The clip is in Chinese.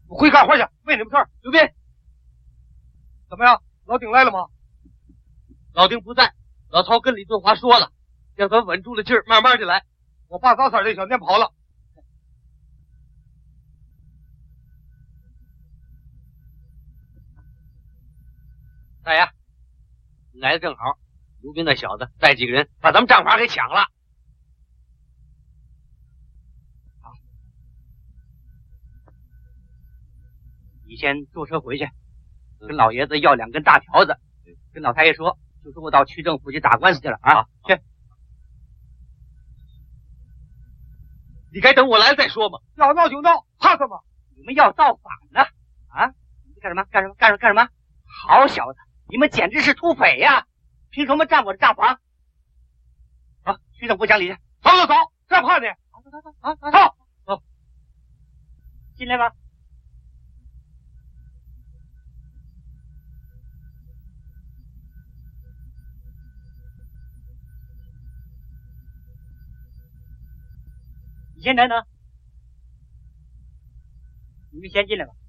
我回干活去，没你们事儿。刘斌，怎么样？老丁来了吗？ 老丁不在，老曹跟李顿华说了，让他稳住了劲儿，慢慢的来。 我把早餐这小年跑了。 大爷，你来的正好，刘斌那小子带几个人把咱们账房给抢了。你先坐车回去，跟老爷子要2根大条子，跟老太爷说，就说我到区政府去打官司去了啊！去。你该等我来了再说嘛。 要闹就闹，怕什么？ 你们要造反呢？啊？你们干什么？干什么？好小子，你们简直是土匪呀！凭什么占我的账房？好，区政府讲理去。 走，再怕你。 走，进来吧。你现在呢？你们先进来吧。